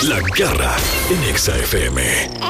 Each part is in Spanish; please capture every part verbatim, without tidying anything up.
La Garra en Exa F M.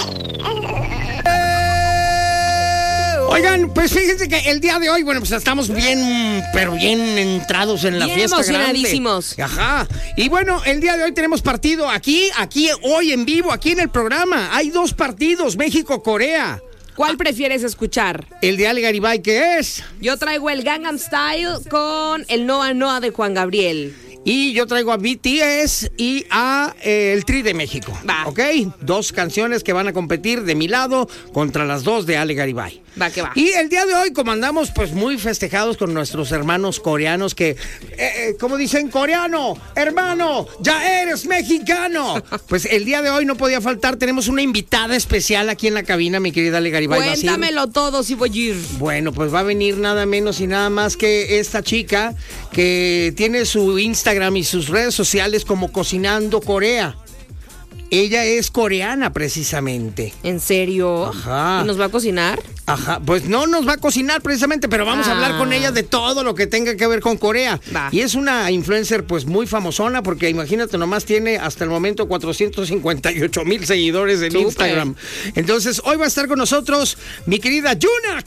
Oigan, pues fíjense que el día de hoy, bueno, pues estamos bien, pero bien entrados en la bien fiesta emocionadísimos. grande. Ajá. Y bueno, el día de hoy tenemos partido aquí, aquí, hoy en vivo, aquí en el programa. Hay dos partidos, México-Corea. ¿Cuál prefieres escuchar? El de Ale Garibay, ¿qué es? Yo traigo el Gangnam Style con el Noa Noa de Juan Gabriel. Y yo traigo a B T S y a eh, el Tri de México. Va. ¿Ok? Dos canciones que van a competir de mi lado contra las dos de Ale Garibay. Va que va. Y el día de hoy, como andamos pues muy festejados con nuestros hermanos coreanos que, eh, eh, como dicen, coreano, hermano, ya eres mexicano. Pues el día de hoy no podía faltar, tenemos una invitada especial aquí en la cabina, mi querida Ale Garibay. Cuéntamelo todo, si voy a ir. Bueno, pues va a venir nada menos y nada más que esta chica que tiene su Instagram y sus redes sociales como Cocinando Corea. Ella es coreana, precisamente. ¿En serio? Ajá. ¿Y nos va a cocinar? Ajá, pues no nos va a cocinar precisamente, pero vamos ah. a hablar con ella de todo lo que tenga que ver con Corea. Va. Y es una influencer pues muy famosona porque imagínate nomás tiene hasta el momento cuatrocientos cincuenta y ocho mil seguidores en Súper. Instagram. Entonces hoy va a estar con nosotros mi querida Yuna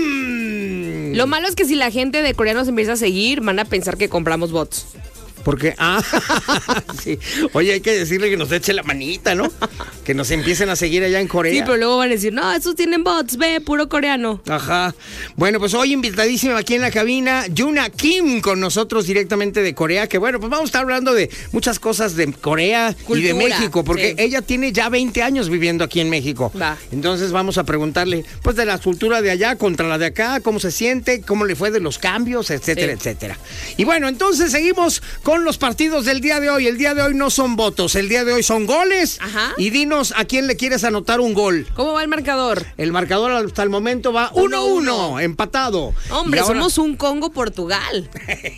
Kim. Lo malo es que si la gente de Corea nos empieza a seguir, van a pensar que compramos bots. Porque, ah, sí. Oye, hay que decirle que nos eche la manita, ¿no? Que nos empiecen a seguir allá en Corea. Sí, pero luego van a decir, no, estos tienen bots, ve, puro coreano. Ajá. Bueno, pues hoy invitadísima aquí en la cabina, Yuna Kim, con nosotros directamente de Corea, que bueno, pues vamos a estar hablando de muchas cosas de Corea Cultura, y de México, porque sí. ella tiene ya veinte años viviendo aquí en México. Va. Entonces vamos a preguntarle, pues, de la cultura de allá contra la de acá, cómo se siente, cómo le fue de los cambios, etcétera, Sí. etcétera. Y bueno, entonces seguimos con los partidos del día de hoy. El día de hoy no son votos, el día de hoy son goles. Ajá. Y dinos a quién le quieres anotar un gol. ¿Cómo va el marcador? El marcador hasta el momento va uno uno, empatado. Hombre, Y ahora- somos un Congo-Portugal.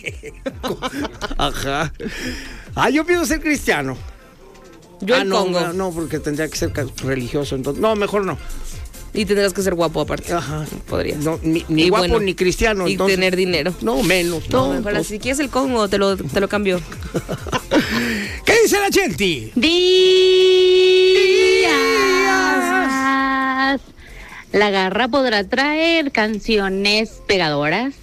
Ajá. Ah, yo pienso ser cristiano. Yo ah, el no, Congo. No, no, porque tendría que ser ca- religioso. Entonces, no, mejor no. Y tendrás que ser guapo aparte. Ajá. Podrías. No, ni ni Y guapo bueno, ni cristiano. Y entonces, tener dinero. No, menos. No, No, mejor entonces- si quieres el Congo, te lo, te lo cambio. ¿Qué dice la gente? Días. La Garra podrá traer canciones pegadoras,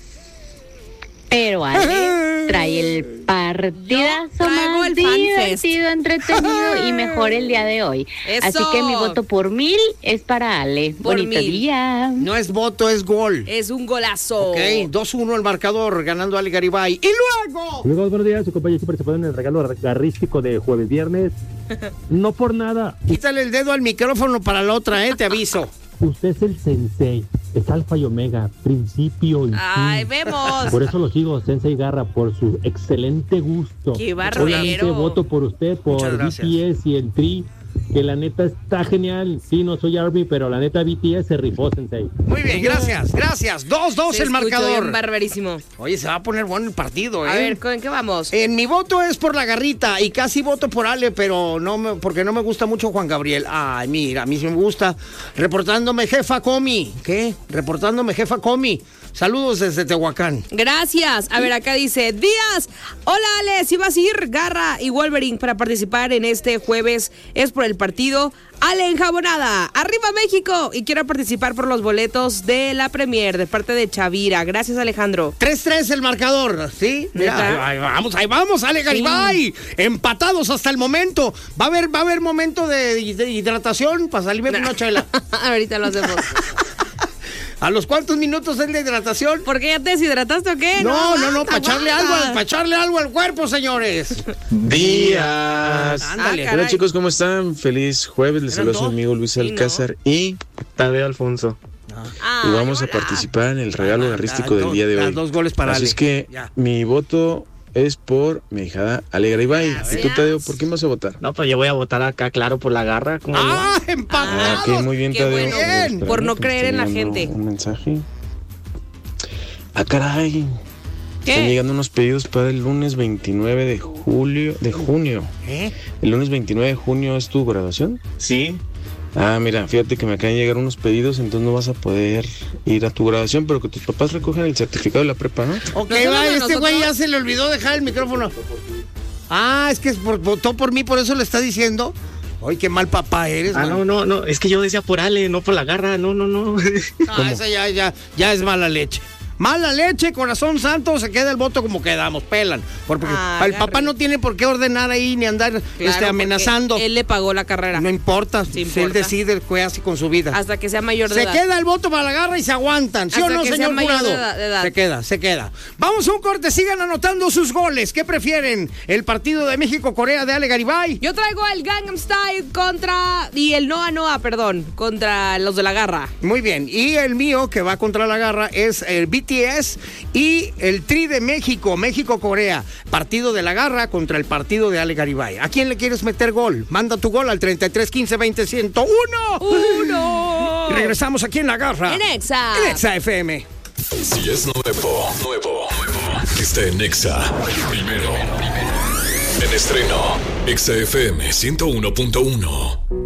pero Ale trae el partidazo Yo traigo más el fanfest. divertido, entretenido y mejor el día de hoy. ¡Eso! Así que mi voto por mil es para Ale. Por Bonito mil. día. No es voto, es gol. Es un golazo. Ok, dos uno el marcador, ganando Ale Garibay. Y luego... Luego, buenos días, su compañero siempre se ponen el regalo garrístico de jueves viernes. No por nada, Quítale el dedo al micrófono para la otra, eh, te aviso. usted es el sensei, es alfa y omega, principio y Ay, fin. vemos. Por eso lo sigo, Sensei Garra, por su excelente gusto. Qué barbero. Obviamente voto por usted, Muchas por B gracias. T S y el Tri, que la neta está genial. Sí, no soy Army, pero la neta B T S se rifó, Sensei. Muy bien, gracias, gracias. dos dos Se el escuchó marcador. bien barbarísimo. Oye, se va a poner bueno el partido, ¿eh? A ver, ¿con qué vamos? En mi voto es por la Garrita y casi voto por Ale, pero no me, porque no me gusta mucho Juan Gabriel. Ay, mira, a mí sí me gusta. Reportándome jefa Comi. ¿Qué? Reportándome jefa Comi. Saludos desde Tehuacán. Gracias. A ver, acá dice Díaz. Hola, Ale. Si vas a ir, Garra y Wolverine para participar en este jueves es por el partido Ale Enjabonada. ¡Arriba México! Y quiero participar por los boletos de la Premier de parte de Chavira. Gracias, Alejandro. tres tres el marcador, ¿sí? Mira, ¿Neta? ahí vamos, ahí vamos, Ale Garibay. Empatados hasta el momento. ¿Va a haber, va a haber momento de, de hidratación para salirme con una chela? Ahorita lo hacemos. ¿A los cuántos minutos es la hidratación? ¿Por qué ya te deshidrataste o qué? No, no, no, para aguanta, echarle algo, aguanta. para echarle algo al cuerpo, señores. Días. Ándale. Ah, Hola caray. chicos, ¿cómo están? Feliz jueves, les ¿Eran saluda su dos? amigo Luis Sí, ¿no? Alcázar y Tadeo Alfonso. Ay, y vamos a hola. participar en el regalo Ah, garrístico ah, del dos- día de ah, hoy. dos goles para Así Ale. es que Ya. mi voto es por mi hijada Ale Garibay. ¿Y tú, Gracias. Tadeo, por quién vas a votar? No, pues yo voy a votar acá, claro, por la Garra. ¿Cómo no? ¡Ah, Ah, empatados! ok, muy bien, qué Tadeo. bueno. A ver, Bien. espérame, Por no que me creer está en la llegando gente. Un mensaje. Ah, caray. ¿Qué? Están llegando unos pedidos para el lunes veintinueve de julio, de junio. ¿Eh? ¿El lunes veintinueve de junio es tu graduación? Sí. Ah, mira, fíjate que me acaban de llegar unos pedidos, entonces no vas a poder ir a tu graduación, pero que tus papás recogen el certificado de la prepa, ¿no? Ok, ¿Nos va, vamos a este güey nosotros? ya se le olvidó dejar el micrófono. Ah, es que es por- votó por mí, por eso le está diciendo. Ay, qué mal papá eres, Ah, man. no, no, no, es que yo decía por Ale, no por la garra, no, no, no. No, esa ya, ya, ya es mala leche. Mala leche, corazón santo, se queda el voto como quedamos, pelan. Porque Ah, el agarre. papá no tiene por qué ordenar ahí ni andar Claro, este, amenazando. porque Él le pagó la carrera. No importa, Sí si él importa. decide qué hace con su vida. Hasta que sea mayor de Se edad. queda el voto para la garra y se aguantan. ¿Sí Hasta o no, que sea señor mayor jurado? de edad- de edad. Se queda, se queda. Vamos a un corte, sigan anotando sus goles. ¿Qué prefieren? ¿El partido de México-Corea de Ale Garibay? Yo traigo el Gangnam Style contra... Y el Noa Noa, perdón, contra los de la garra. Muy bien, y el mío que va contra la garra es el B T S y el Tri de México, México-Corea. Partido de la garra contra el partido de Ale Garibay. ¿A quién le quieres meter gol? Manda tu gol al treinta y tres quince veinte ciento uno. ¡Uno! Y regresamos aquí en la garra. En Exa. En Exa F M. Si es nuevo, nuevo, nuevo, que esté en Exa. Primero. En estreno, Exa F M ciento uno punto uno.